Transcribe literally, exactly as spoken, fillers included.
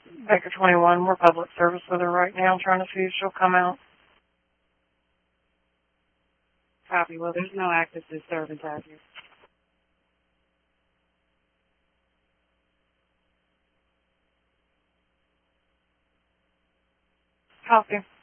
Baker twenty-one, we're public service with her right now, trying to see if she'll come out. Copy. Well, there's no active disturbance out here. Copy.